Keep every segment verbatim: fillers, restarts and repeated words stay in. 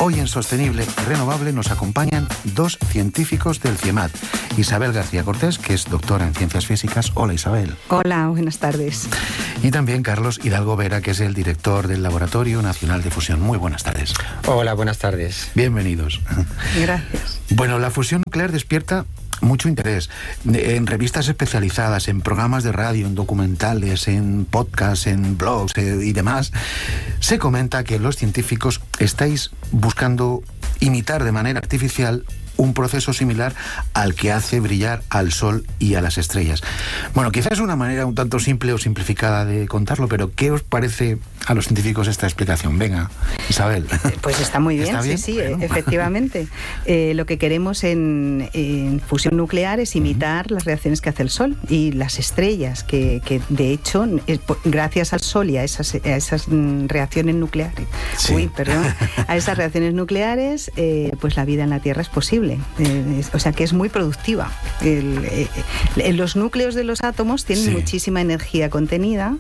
Hoy en Sostenible y Renovable nos acompañan dos científicos del CIEMAT. Isabel García Cortés, que es doctora en Ciencias Físicas. Hola, Isabel. Hola, buenas tardes. Y también Carlos Hidalgo Vera, que es el director del Laboratorio Nacional de Fusión. Muy buenas tardes. Hola, buenas tardes. Bienvenidos. Gracias. Bueno, la fusión nuclear despierta mucho interés. En revistas especializadas, en programas de radio, en documentales, en podcasts, en blogs eh, y demás, se comenta que los científicos estáis buscando imitar de manera artificial un proceso similar al que hace brillar al Sol y a las estrellas. Bueno, quizás es una manera un tanto simple o simplificada de contarlo, pero ¿qué os parece a los científicos esta explicación? Venga, Isabel. Pues está muy bien, ¿Está bien? sí, sí, bueno. efectivamente. Eh, lo que queremos en, en fusión nuclear es imitar uh-huh. las reacciones que hace el Sol y las estrellas, que, que de hecho, es, gracias al Sol y a esas, a esas reacciones nucleares, sí. uy, perdón, a esas reacciones nucleares, eh, pues la vida en la Tierra es posible. Eh, es, o sea que es muy productiva. El, eh, eh, los núcleos de los átomos tienen sí. muchísima energía contenida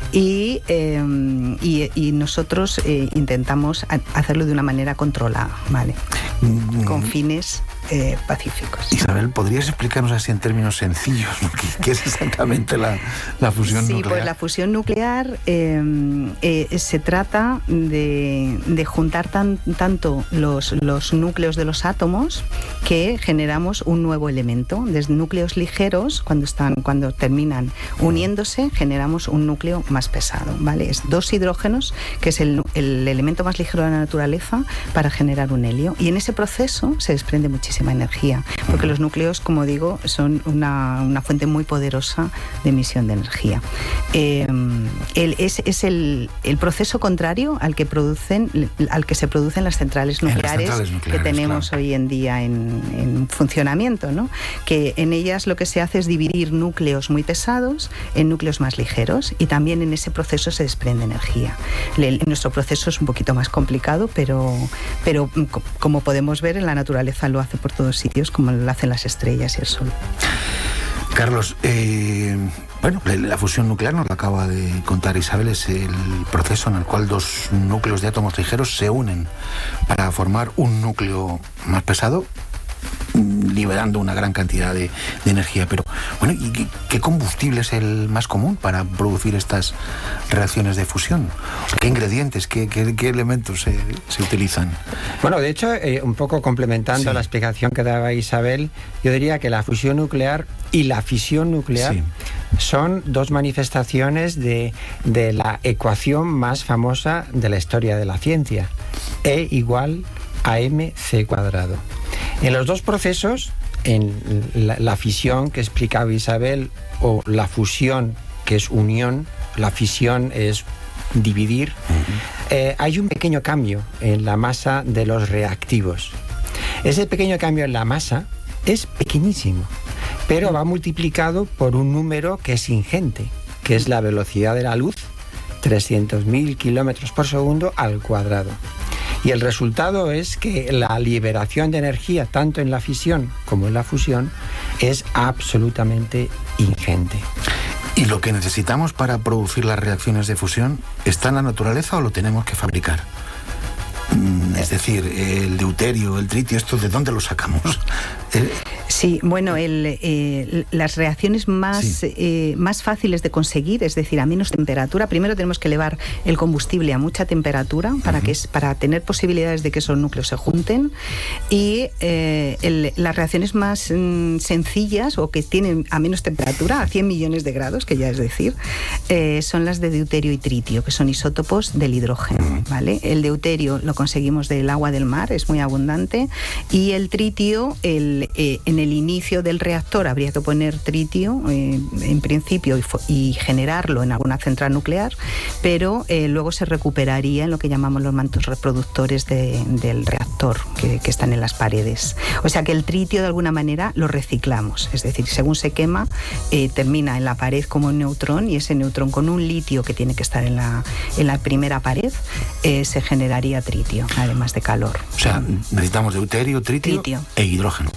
y, eh, y, y nosotros eh, intentamos hacerlo de una manera controlada, ¿vale? Mm. Con fines eh, pacíficos. Isabel, ¿podrías explicarnos así en términos sencillos, ¿no? ¿Qué, ¿Qué es exactamente la, la fusión sí, nuclear? Sí, pues la fusión nuclear eh, eh, se trata de, de juntar tan, tanto los, los núcleos de los átomos que generamos un nuevo elemento. Desde núcleos ligeros, cuando están, cuando terminan uniéndose, generamos un núcleo más pesado, ¿vale? Es dos hidrógenos, que es el, el elemento más ligero de la naturaleza, para generar un helio. Y en ese proceso se desprende muchísima energía, porque los núcleos, como digo, son una, una fuente muy poderosa de emisión de energía. Eh, el, es es el, el proceso contrario al que producen, al que se producen las centrales nucleares, las centrales nucleares que tenemos claro. hoy en día en, en funcionamiento, ¿no? Que en ellas lo que se hace es dividir núcleos muy pesados en núcleos más ligeros, y también en ese proceso se desprende energía. El, nuestro proceso es un poquito más complicado, pero, pero como podemos ver, en la naturaleza lo hace por todos sitios, como lo hacen las estrellas y el Sol. Carlos, eh, bueno, la fusión nuclear, nos lo acaba de contar Isabel, es el proceso en el cual dos núcleos de átomos ligeros se unen para formar un núcleo más pesado, liberando una gran cantidad de, de energía. Pero, bueno, ¿y qué, qué combustible es el más común para producir estas reacciones de fusión? O sea, ¿qué ingredientes, qué, qué, qué elementos se, se utilizan? Bueno, de hecho, eh, un poco complementando sí. la explicación que daba Isabel, yo diría que la fusión nuclear y la fisión nuclear sí. son dos manifestaciones de, de la ecuación más famosa de la historia de la ciencia. E igual a mc cuadrado. En los dos procesos, en la, la fisión que explicaba Isabel, o la fusión, que es unión, la fisión es dividir, uh-huh. eh, hay un pequeño cambio en la masa de los reactivos. Ese pequeño cambio en la masa es pequeñísimo, pero va multiplicado por un número que es ingente, que es la velocidad de la luz, trescientos mil kilómetros por segundo al cuadrado. Y el resultado es que la liberación de energía, tanto en la fisión como en la fusión, es absolutamente ingente. ¿Y lo que necesitamos para producir las reacciones de fusión está en la naturaleza o lo tenemos que fabricar? Es decir, el deuterio, el tritio, ¿esto de dónde lo sacamos? Sí, bueno, el, eh, las reacciones más, sí. eh, más fáciles de conseguir, es decir, a menos temperatura, primero tenemos que elevar el combustible a mucha temperatura para, uh-huh. que es, para tener posibilidades de que esos núcleos se junten, y eh, el, las reacciones más mm, sencillas, o que tienen a menos temperatura, a cien millones de grados, que ya es decir, eh, son las de deuterio y tritio, que son isótopos del hidrógeno, uh-huh. ¿vale? El deuterio lo conseguimos del agua del mar, es muy abundante, y el tritio, el, eh, en el inicio del reactor habría que poner tritio, eh, en principio, y, y generarlo en alguna central nuclear, pero eh, luego se recuperaría en lo que llamamos los mantos reproductores de, del reactor, que, que están en las paredes. O sea que el tritio, de alguna manera, lo reciclamos, es decir, según se quema, eh, termina en la pared como un neutrón, y ese neutrón, con un litio que tiene que estar en la, en la primera pared, eh, se generaría tritio, además de calor. O sea, necesitamos deuterio, tritio, tritio. e hidrógeno.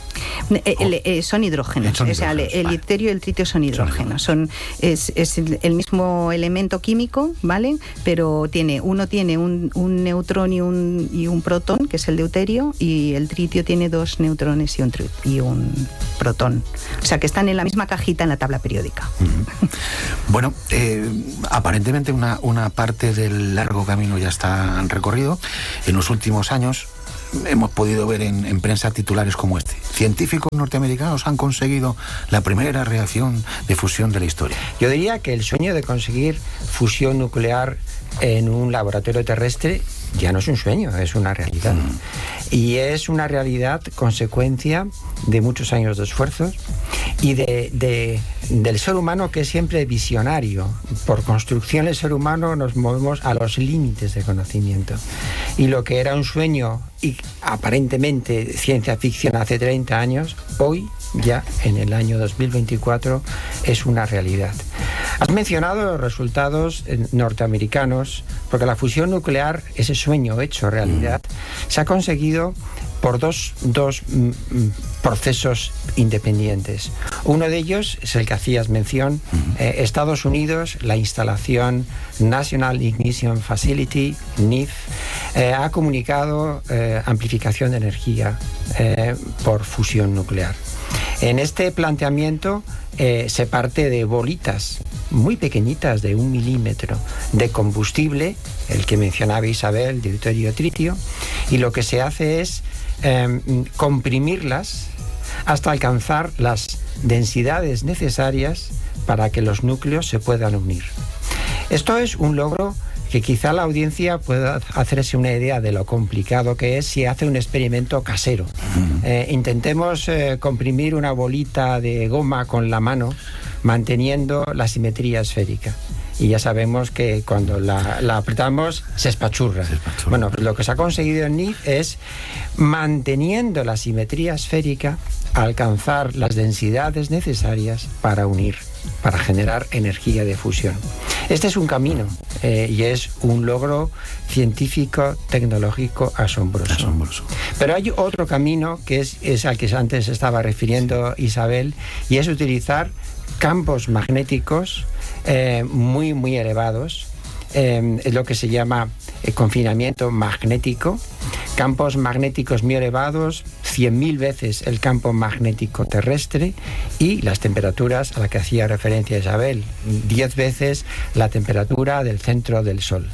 El, el, son hidrógenos, son hidrógenos, o sea, el, el vale. deuterio y el tritio son hidrógenos. Son, es, es el mismo elemento químico, ¿vale? Pero tiene uno tiene un, un neutrón y un, y un protón, que es el deuterio, y el tritio tiene dos neutrones y un, y un protón. O sea, que están en la misma cajita en la tabla periódica. Uh-huh. Bueno, eh, aparentemente una, una parte del largo camino ya está recorrido. En los últimos años hemos podido ver en, en prensa titulares como este: científicos norteamericanos han conseguido la primera reacción de fusión de la historia. Yo diría que el sueño de conseguir fusión nuclear en un laboratorio terrestre ya no es un sueño, es una realidad. Mm. Y es una realidad consecuencia de muchos años de esfuerzos y de, de, del ser humano, que es siempre visionario. Por construcción, el ser humano nos movemos a los límites de conocimiento. Y lo que era un sueño y aparentemente ciencia ficción hace treinta años, hoy ya en el año dos mil veinticuatro es una realidad. Has mencionado los resultados norteamericanos, porque la fusión nuclear, ese sueño hecho realidad, se ha conseguido por dos, dos mm, procesos independientes. Uno de ellos es el que hacías mención, eh, Estados Unidos, la instalación National Ignition Facility, N I F, eh, ha comunicado eh, amplificación de energía eh, por fusión nuclear. En este planteamiento eh, se parte de bolitas muy pequeñitas de un milímetro de combustible, el que mencionaba Isabel, deuterio tritio, y lo que se hace es eh, comprimirlas hasta alcanzar las densidades necesarias para que los núcleos se puedan unir. Esto es un logro que quizá la audiencia pueda hacerse una idea de lo complicado que es si hace un experimento casero. Eh, intentemos eh, comprimir una bolita de goma con la mano, manteniendo la simetría esférica. Y ya sabemos que cuando la, la apretamos se espachurra. se espachurra. Bueno, lo que se ha conseguido en N I F es, manteniendo la simetría esférica, alcanzar las densidades necesarias para unir, para generar energía de fusión. Este es un camino eh, y es un logro científico, tecnológico asombroso. asombroso. Pero hay otro camino que es, es al que antes estaba refiriendo Isabel, y es utilizar campos magnéticos eh, muy, muy elevados, eh, es lo que se llama eh, confinamiento magnético, campos magnéticos muy elevados, cien mil veces el campo magnético terrestre, y las temperaturas a las que hacía referencia Isabel, diez veces la temperatura del centro del Sol.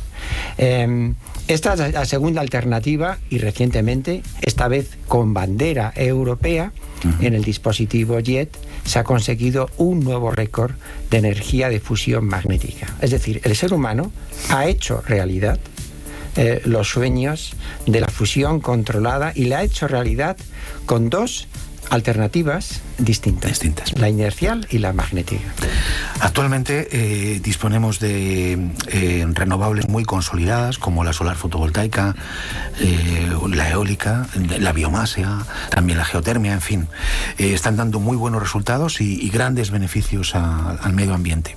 Eh, esta es la segunda alternativa, y recientemente, esta vez con bandera europea, uh-huh. en el dispositivo JET, se ha conseguido un nuevo récord de energía de fusión magnética. Es decir, el ser humano ha hecho realidad eh, los sueños de la fusión controlada, y la ha hecho realidad con dos alternativas distintas, distintas. La inercial y la magnética. Actualmente eh, disponemos de eh, renovables muy consolidadas, como la solar fotovoltaica, eh, la eólica, la biomasa, también la geotermia, en fin. Eh, están dando muy buenos resultados y, y grandes beneficios a, al medio ambiente.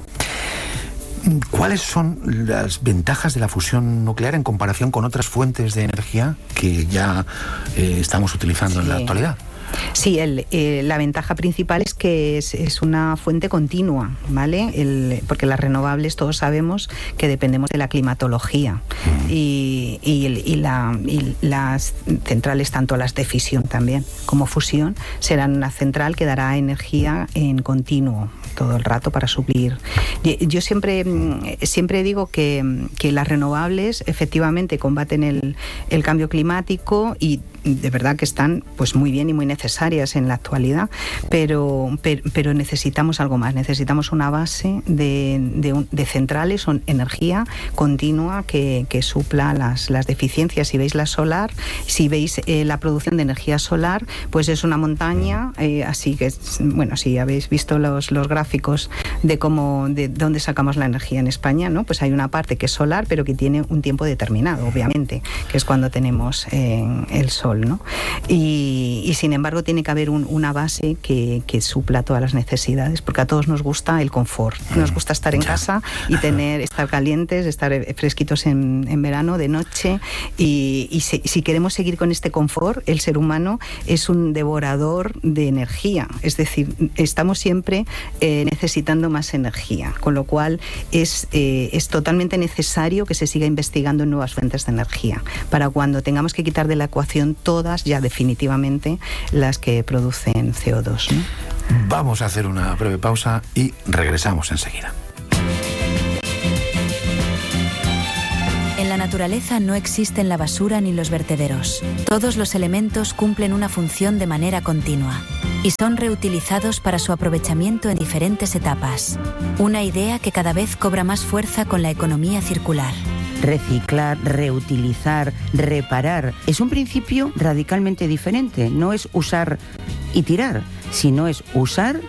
¿Cuáles son las ventajas de la fusión nuclear en comparación con otras fuentes de energía que ya eh, estamos utilizando sí. en la actualidad? Sí, el, eh, la ventaja principal es que es, es una fuente continua, ¿vale? El, porque las renovables, todos sabemos que dependemos de la climatología, mm. y, y, y, la, y las centrales, tanto las de fisión también como fusión, serán una central que dará energía en continuo todo el rato para suplir. Yo siempre, siempre digo que, que las renovables efectivamente combaten el, el cambio climático, y de verdad que están pues muy bien y muy necesarias en la actualidad, pero, pero, pero necesitamos algo más, necesitamos una base de, de, de centrales o energía continua que, que supla las, las deficiencias. Si veis la solar, si veis eh, la producción de energía solar, pues es una montaña, eh, así que, bueno, si habéis visto los, los gráficos de cómo, de dónde sacamos la energía en España, ¿no? Pues hay una parte que es solar, pero que tiene un tiempo determinado, obviamente, que es cuando tenemos eh, el sol, ¿no? Y, y sin embargo, embargo tiene que haber un, una base que, que supla todas las necesidades, porque a todos nos gusta el confort, nos gusta estar en casa y tener, estar calientes, estar fresquitos en, en verano, de noche, y, y si, si queremos seguir con este confort, el ser humano es un devorador de energía, es decir, estamos siempre eh, necesitando más energía, con lo cual es, eh, es totalmente necesario que se siga investigando en nuevas fuentes de energía, para cuando tengamos que quitar de la ecuación todas, ya definitivamente, las que producen C O dos, ¿no? Vamos a hacer una breve pausa y regresamos enseguida. En la naturaleza no existen la basura ni los vertederos. Todos los elementos cumplen una función de manera continua y son reutilizados para su aprovechamiento en diferentes etapas. Una idea que cada vez cobra más fuerza con la economía circular. Reciclar, reutilizar, reparar. Es un principio radicalmente diferente. No es usar y tirar, sino es usar